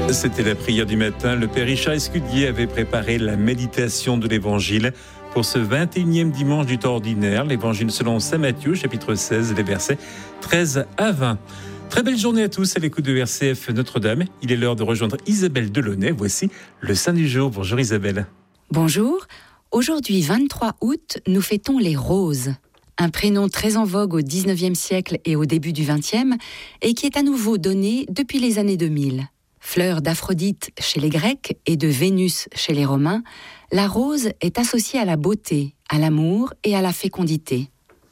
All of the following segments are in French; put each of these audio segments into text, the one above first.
C'était la prière du matin. Le père Richard Escudier avait préparé la méditation de l'Évangile pour ce 21e dimanche du temps ordinaire. L'Évangile selon saint Matthieu, chapitre 16, les versets 13 à 20. Très belle journée à tous à l'écoute de RCF Notre-Dame. Il est l'heure de rejoindre Isabelle Delaunay. Voici le Saint du jour. Bonjour Isabelle. Bonjour. Aujourd'hui, 23 août, nous fêtons les roses. Un prénom très en vogue au 19e siècle et au début du 20e et qui est à nouveau donné depuis les années 2000. Fleur d'Aphrodite chez les Grecs et de Vénus chez les Romains, la rose est associée à la beauté, à l'amour et à la fécondité.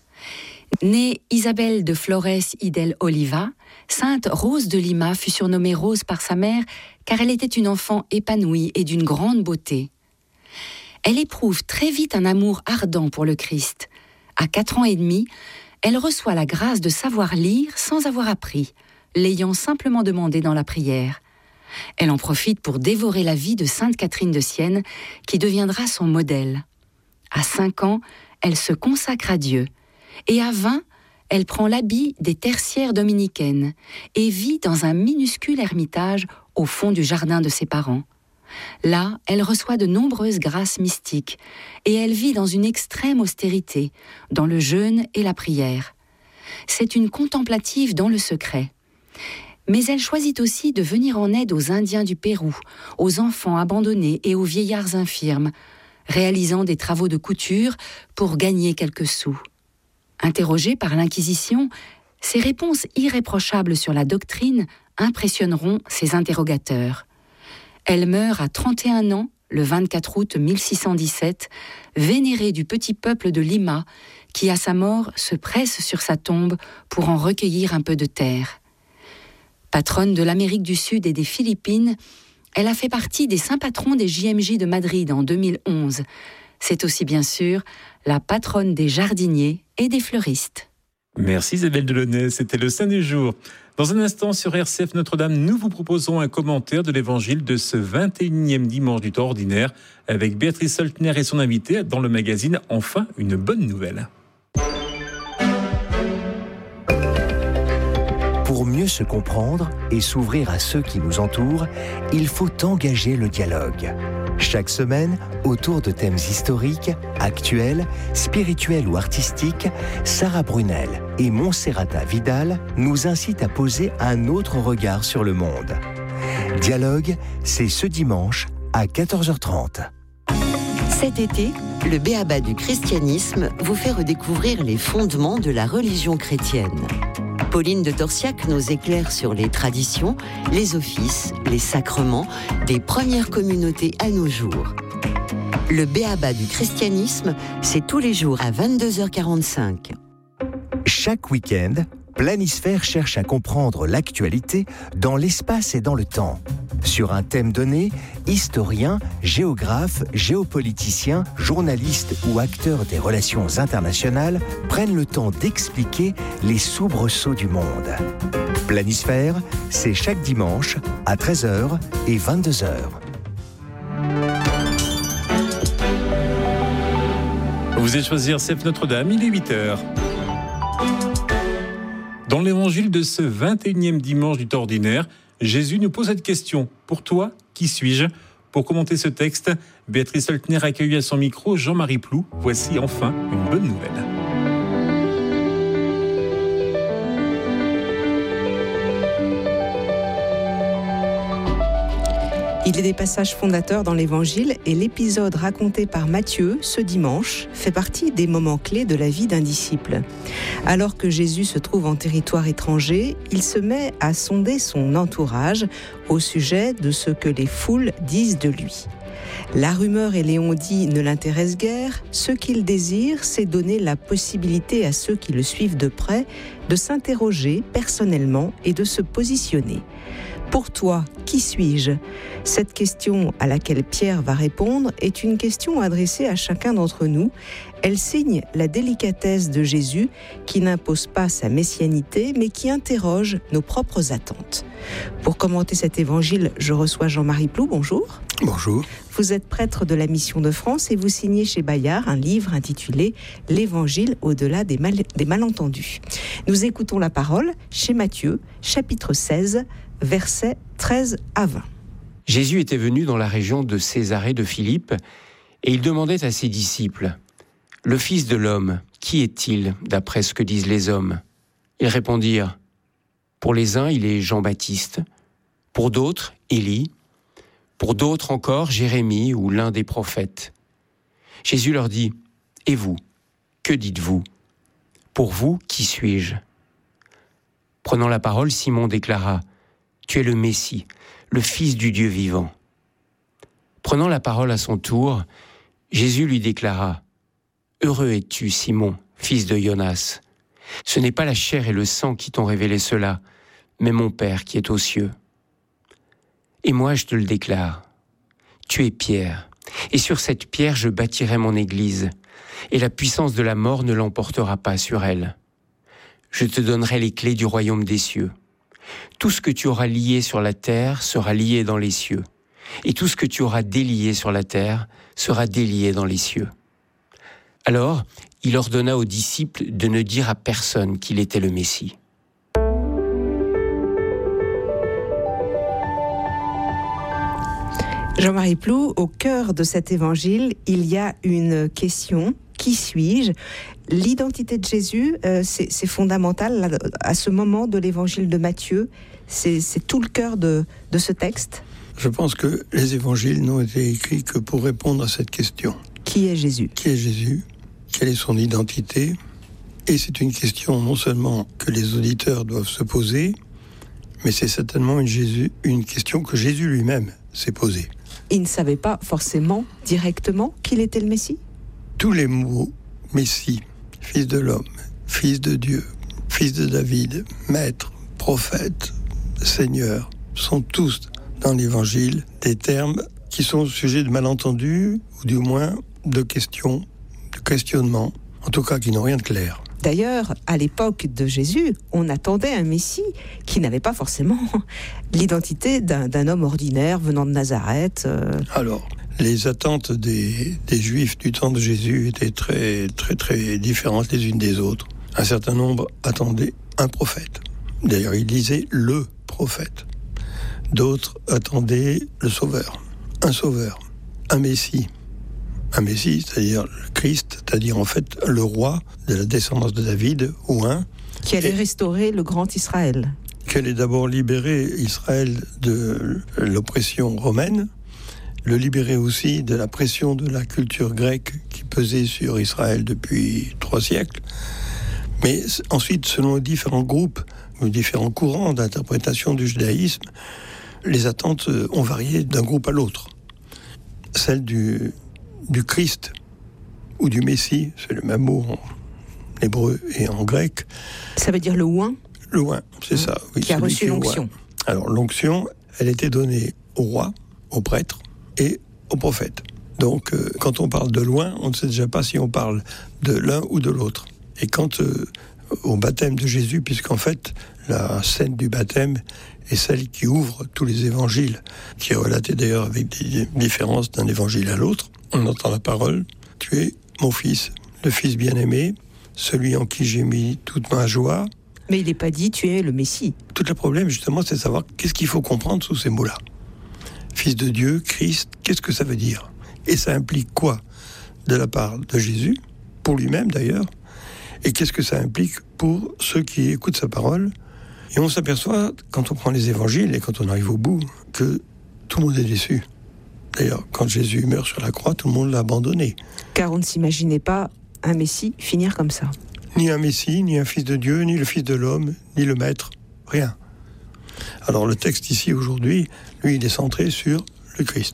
Née Isabelle de Flores y del Oliva, Sainte Rose de Lima fut surnommée Rose par sa mère car elle était une enfant épanouie et d'une grande beauté. Elle éprouve très vite un amour ardent pour le Christ. À 4 ans et demi, elle reçoit la grâce de savoir lire sans avoir appris, l'ayant simplement demandé dans la prière. Elle en profite pour dévorer la vie de Sainte Catherine de Sienne, qui deviendra son modèle. À 5 ans, elle se consacre à Dieu. Et à 20, elle prend l'habit des tertiaires dominicaines et vit dans un minuscule ermitage au fond du jardin de ses parents. Là, elle reçoit de nombreuses grâces mystiques et elle vit dans une extrême austérité, dans le jeûne et la prière. C'est une contemplative dans le secret. Mais elle choisit aussi de venir en aide aux Indiens du Pérou, aux enfants abandonnés et aux vieillards infirmes, réalisant des travaux de couture pour gagner quelques sous. Interrogée par l'Inquisition, ses réponses irréprochables sur la doctrine impressionneront ses interrogateurs. Elle meurt à 31 ans, le 24 août 1617, vénérée du petit peuple de Lima, qui à sa mort se presse sur sa tombe pour en recueillir un peu de terre. Patronne de l'Amérique du Sud et des Philippines, elle a fait partie des saints patrons des JMJ de Madrid en 2011. C'est aussi bien sûr la patronne des jardiniers et des fleuristes. Merci Isabelle Delaunay, c'était le Saint du jour. Dans un instant sur RCF Notre-Dame, nous vous proposons un commentaire de l'Évangile de ce 21e dimanche du temps ordinaire avec Béatrice Soltner et son invité dans le magazine Enfin une bonne nouvelle. Pour mieux se comprendre et s'ouvrir à ceux qui nous entourent, il faut engager le dialogue. Chaque semaine, autour de thèmes historiques, actuels, spirituels ou artistiques, Sarah Brunel et Monserrata Vidal nous incitent à poser un autre regard sur le monde. Dialogue, c'est ce dimanche à 14h30. Cet été, le B.A.B.A. du christianisme vous fait redécouvrir les fondements de la religion chrétienne. Pauline de Torsiac nous éclaire sur les traditions, les offices, les sacrements des premières communautés à nos jours. Le B.A.B.A. du christianisme, c'est tous les jours à 22h45. Chaque week-end, Planisphère cherche à comprendre l'actualité dans l'espace et dans le temps. Sur un thème donné, historiens, géographes, géopoliticiens, journalistes ou acteurs des relations internationales prennent le temps d'expliquer les soubresauts du monde. Planisphère, c'est chaque dimanche à 13h et 22h. Vous êtes choisi RCF Notre-Dame, il est 8h. Dans l'évangile de ce 21e dimanche du temps ordinaire, Jésus nous pose cette question. Pour toi, qui suis-je ? Pour commenter ce texte, Béatrice Soltner accueille à son micro Jean-Marie Plou. Voici enfin une bonne nouvelle. Il y a des passages fondateurs dans l'Évangile et l'épisode raconté par Matthieu ce dimanche fait partie des moments clés de la vie d'un disciple. Alors que Jésus se trouve en territoire étranger, il se met à sonder son entourage au sujet de ce que les foules disent de lui. La rumeur et les on-dit ne l'intéressent guère. Ce qu'il désire, c'est donner la possibilité à ceux qui le suivent de près de s'interroger personnellement et de se positionner. Pour toi, qui suis-je ? Cette question à laquelle Pierre va répondre est une question adressée à chacun d'entre nous. Elle signe la délicatesse de Jésus qui n'impose pas sa messianité mais qui interroge nos propres attentes. Pour commenter cet évangile, je reçois Jean-Marie Plou. Bonjour. Bonjour. Vous êtes prêtre de la Mission de France et vous signez chez Bayard un livre intitulé « L'Évangile au-delà des malentendus ». Nous écoutons la parole chez Matthieu, chapitre 16, versets 13 à 20. Jésus était venu dans la région de Césarée de Philippe, et il demandait à ses disciples, « Le Fils de l'homme, qui est-il, d'après ce que disent les hommes ?» Ils répondirent, « Pour les uns, il est Jean-Baptiste, pour d'autres, Élie, pour d'autres encore, Jérémie ou l'un des prophètes. » Jésus leur dit, « Et vous, que dites-vous ? Pour vous, qui suis-je » Prenant la parole, Simon déclara, « Tu es le Messie, le Fils du Dieu vivant. » Prenant la parole à son tour, Jésus lui déclara, « Heureux es-tu, Simon, fils de Jonas. Ce n'est pas la chair et le sang qui t'ont révélé cela, mais mon Père qui est aux cieux. Et moi je te le déclare, tu es Pierre, et sur cette pierre je bâtirai mon église, et la puissance de la mort ne l'emportera pas sur elle. Je te donnerai les clés du royaume des cieux. Tout ce que tu auras lié sur la terre sera lié dans les cieux, et tout ce que tu auras délié sur la terre sera délié dans les cieux. » Alors, il ordonna aux disciples de ne dire à personne qu'il était le Messie. Jean-Marie Ploux, au cœur de cet évangile, il y a une question. Qui suis-je ? L'identité de Jésus, c'est fondamental là, à ce moment de l'évangile de Matthieu. C'est tout le cœur de ce texte. Je pense que les évangiles n'ont été écrits que pour répondre à cette question. Qui est Jésus ? Qui est Jésus ? Quelle est son identité ? Et c'est une question non seulement que les auditeurs doivent se poser, mais c'est certainement une question que Jésus lui-même s'est posée. Il ne savait pas forcément directement qu'il était le Messie ? Tous les mots Messie, Fils de l'homme, Fils de Dieu, Fils de David, Maître, Prophète, Seigneur, sont tous dans l'Évangile des termes qui sont sujets de malentendus, ou du moins de questions, de questionnements, en tout cas qui n'ont rien de clair. D'ailleurs, à l'époque de Jésus, on attendait un Messie qui n'avait pas forcément l'identité d'un homme ordinaire venant de Nazareth. Alors, les attentes des Juifs du temps de Jésus étaient très, très, très différentes les unes des autres. Un certain nombre attendaient un prophète. D'ailleurs, ils disaient le prophète. D'autres attendaient le sauveur, un Messie. Un Messie, c'est-à-dire le Christ, c'est-à-dire en fait le roi de la descendance de David, ou un... Qui allait restaurer le grand Israël. Qui allait d'abord libérer Israël de l'oppression romaine, le libérer aussi de la pression de la culture grecque qui pesait sur Israël depuis 3 siècles. Mais ensuite, selon les différents groupes, ou différents courants d'interprétation du judaïsme, les attentes ont varié d'un groupe à l'autre. Celle du Christ ou du Messie, c'est le même mot en hébreu et en grec. Ça veut dire le oint ? Le oint, c'est ça. Oui, qui a reçu l'onction. Alors l'onction, elle était donnée au roi, au prêtre et au prophète. Donc quand on parle de l'oint, on ne sait déjà pas si on parle de l'un ou de l'autre. Et quand au baptême de Jésus, puisqu'en fait la scène du baptême est celle qui ouvre tous les évangiles, qui est relatée d'ailleurs avec des différences d'un évangile à l'autre. On entend la parole, « Tu es mon fils, le fils bien-aimé, celui en qui j'ai mis toute ma joie. » Mais il n'est pas dit « Tu es le Messie ». Tout le problème, justement, c'est de savoir qu'est-ce qu'il faut comprendre sous ces mots-là. Fils de Dieu, Christ, qu'est-ce que ça veut dire ? Et ça implique quoi de la part de Jésus, pour lui-même d'ailleurs, et qu'est-ce que ça implique pour ceux qui écoutent sa parole ? Et on s'aperçoit, quand on prend les évangiles et quand on arrive au bout, que tout le monde est déçu. D'ailleurs, quand Jésus meurt sur la croix, tout le monde l'a abandonné. Car on ne s'imaginait pas un Messie finir comme ça. Ni un Messie, ni un fils de Dieu, ni le fils de l'homme, ni le maître, rien. Alors le texte ici, aujourd'hui, lui, il est centré sur le Christ.